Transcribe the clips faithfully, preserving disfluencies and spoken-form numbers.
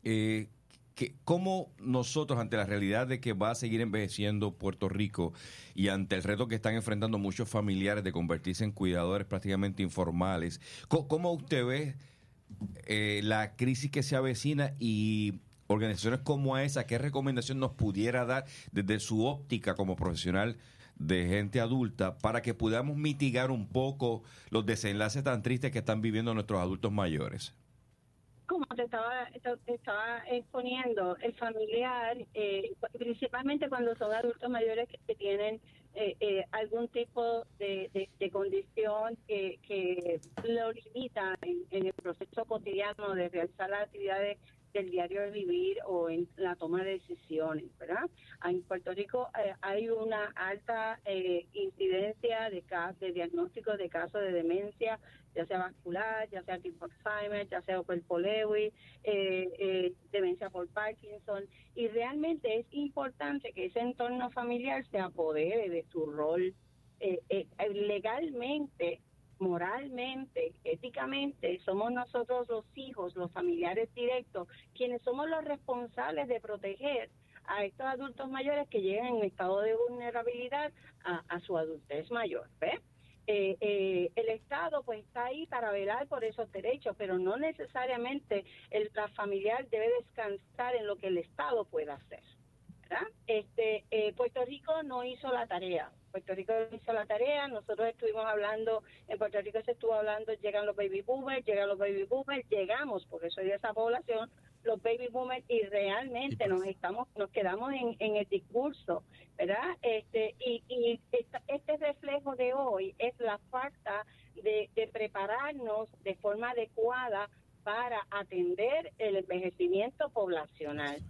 eh, que, ¿cómo nosotros, ante la realidad de que va a seguir envejeciendo Puerto Rico y ante el reto que están enfrentando muchos familiares de convertirse en cuidadores prácticamente informales, ¿cómo, cómo usted ve eh, la crisis que se avecina y organizaciones como esa, qué recomendación nos pudiera dar desde su óptica como profesional de gente adulta para que podamos mitigar un poco los desenlaces tan tristes que están viviendo nuestros adultos mayores? Como te estaba, te estaba exponiendo, el familiar, eh, principalmente cuando son adultos mayores que, que tienen eh, eh, algún tipo de, de, de condición que, que lo limita en, en el proceso cotidiano de realizar las actividades del diario de vivir o en la toma de decisiones, ¿verdad? En Puerto Rico eh, hay una alta eh, incidencia de casos, de diagnósticos de casos de demencia, ya sea vascular, ya sea tipo Alzheimer, ya sea Opel-Lewy, eh, eh, demencia por Parkinson, y realmente es importante que ese entorno familiar se apodere de su rol eh, eh, legalmente, moralmente, éticamente. Somos nosotros los hijos, los familiares directos, quienes somos los responsables de proteger a estos adultos mayores que llegan en estado de vulnerabilidad a, a su adultez mayor, ¿ves? Eh, eh, el Estado pues está ahí para velar por esos derechos, pero no necesariamente el la familiar debe descansar en lo que el Estado pueda hacer, ¿verdad? Este, eh, Puerto Rico no hizo la tarea. Puerto Rico hizo la tarea, nosotros estuvimos hablando, en Puerto Rico se estuvo hablando, llegan los baby boomers, llegan los baby boomers, llegamos, porque soy de esa población, los baby boomers, y realmente nos estamos, nos quedamos en, en el discurso, ¿verdad? Este, y, y esta, este reflejo de hoy es la falta de, de prepararnos de forma adecuada para atender el envejecimiento poblacional.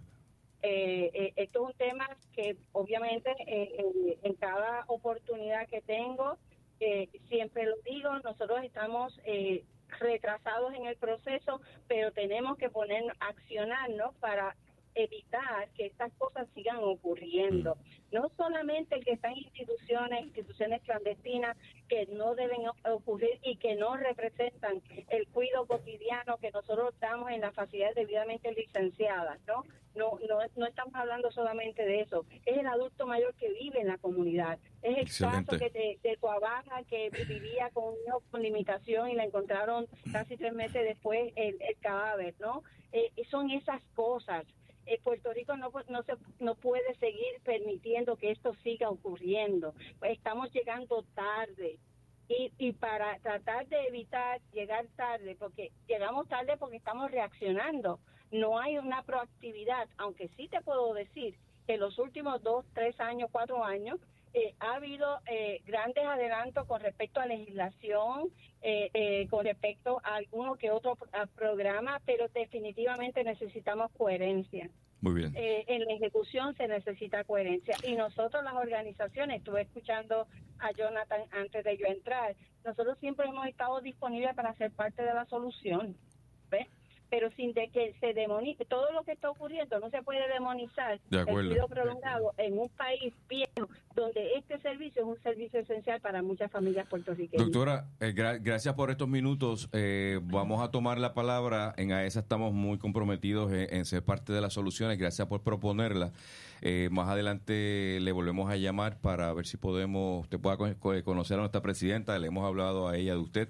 Eh, eh, esto es un tema que obviamente eh, eh, en cada oportunidad que tengo, eh, siempre lo digo, nosotros estamos eh, retrasados en el proceso, pero tenemos que poner, accionarnos para evitar que estas cosas sigan ocurriendo. No solamente el que está en instituciones, instituciones clandestinas que no deben ocurrir y que no representan el cuidado cotidiano que nosotros damos en las facilidades debidamente licenciadas, ¿no? No, no, no estamos hablando solamente de eso. Es el adulto mayor que vive en la comunidad. Es el Excelente. caso que de, de tu abaja que vivía con un hijo con limitación y la encontraron casi tres meses después el, el cadáver, ¿no? Eh, son esas cosas. Eh, Puerto Rico no, no, se, no puede seguir permitiendo que esto siga ocurriendo. Estamos llegando tarde. Y, y para tratar de evitar llegar tarde, porque llegamos tarde porque estamos reaccionando, no hay una proactividad, aunque sí te puedo decir que en los últimos dos, tres años, cuatro años, eh, ha habido eh, grandes adelantos con respecto a legislación, eh, eh, con respecto a alguno que otro a programa, pero definitivamente necesitamos coherencia. Muy bien. Eh, en la ejecución se necesita coherencia, y nosotros las organizaciones, estuve escuchando a Jonathan antes de yo entrar, nosotros siempre hemos estado disponibles para ser parte de la solución, ¿ves? Pero sin de que se demonice, todo lo que está ocurriendo no se puede demonizar De el acuerdo. cuidado prolongado en un país viejo donde este servicio es un servicio esencial para muchas familias puertorriqueñas. Doctora, eh, gra- gracias por estos minutos. Eh, vamos a tomar la palabra. En AESA estamos muy comprometidos en, en ser parte de las soluciones. Gracias por proponerla. Eh, más adelante le volvemos a llamar para ver si podemos, usted pueda con- conocer a nuestra presidenta. Le hemos hablado a ella de usted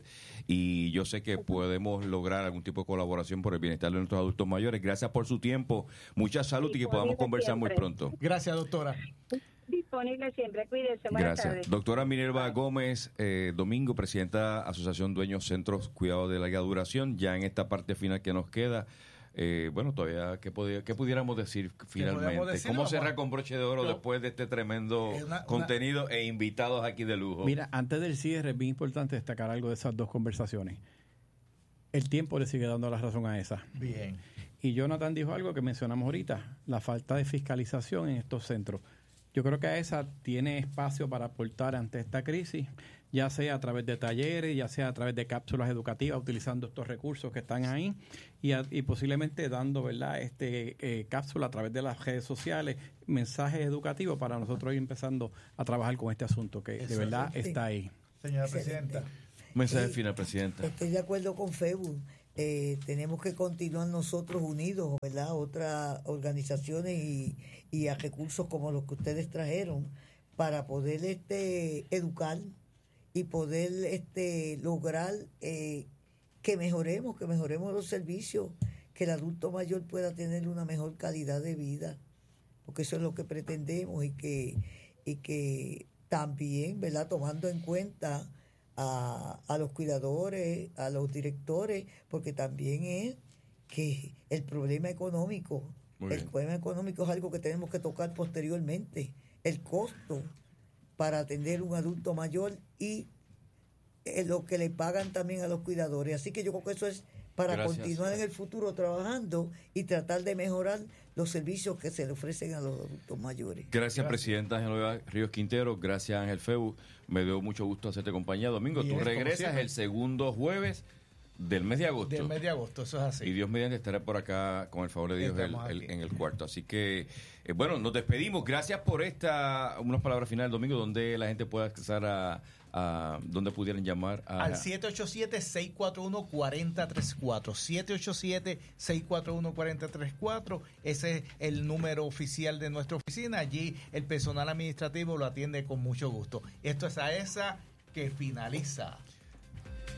y yo sé que podemos lograr algún tipo de colaboración por el bienestar de nuestros adultos mayores. Gracias por su tiempo. Mucha salud y que podamos conversar muy pronto. Gracias, doctora. Disponible siempre, cuídense. Buenas Gracias. tardes. Doctora Minerva Gómez eh, Domingo, presidenta Asociación Dueños Centros Cuidado de Larga Duración, ya en esta parte final que nos queda. Eh, bueno, todavía, ¿qué, podía, ¿qué pudiéramos decir finalmente? decir? ¿Cómo Vamos cerrar a- con broche de oro Pero- después de este tremendo Es una- contenido e invitados aquí de lujo? Mira, antes del cierre es bien importante destacar algo de esas dos conversaciones. El tiempo le sigue dando la razón a esa. Bien. Y Jonathan dijo algo que mencionamos ahorita, la falta de fiscalización en estos centros. Yo creo que AESA tiene espacio para aportar ante esta crisis, ya sea a través de talleres, ya sea a través de cápsulas educativas, utilizando estos recursos que están ahí y, a, y posiblemente dando, ¿verdad?, este eh, cápsula a través de las redes sociales, mensajes educativos para nosotros ir empezando a trabajar con este asunto que de verdad Sí. está ahí. Señora presidenta. Mensaje Sí. final, presidenta. Estoy de acuerdo con Febu. eh, tenemos que continuar nosotros unidos, ¿verdad? Otras organizaciones y, y a recursos como los que ustedes trajeron para poder este educar y poder este lograr eh, que mejoremos, que mejoremos los servicios, que el adulto mayor pueda tener una mejor calidad de vida, porque eso es lo que pretendemos y que, y que también, ¿verdad? Tomando en cuenta a, a los cuidadores, a los directores, porque también es que el problema económico, Muy el bien. problema económico es algo que tenemos que tocar posteriormente, el costo para atender un adulto mayor y eh, lo que le pagan también a los cuidadores. Así que yo creo que eso es para Gracias. continuar en el futuro trabajando y tratar de mejorar los servicios que se le ofrecen a los adultos mayores. Gracias, Gracias. Presidenta Ángel Ríos Quintero. Gracias, Ángel Feu. Me dio mucho gusto hacerte compañía. Domingo, Bien, tú regresas el segundo jueves del mes de agosto. Del mes de agosto, eso es así. Y Dios mediante estaré por acá, con el favor de Dios, el, el, en el cuarto. Así que, eh, bueno, nos despedimos. Gracias por esta, unas palabras finales, Domingo, donde la gente pueda accesar a, a donde pudieran llamar a, al siete ocho siete, seis cuatro uno, cuatro cero tres cuatro. siete ocho siete, seis cuatro uno, cuatro cero tres cuatro. Ese es el número oficial de nuestra oficina. Allí el personal administrativo lo atiende con mucho gusto. Esto es A E S A que finaliza.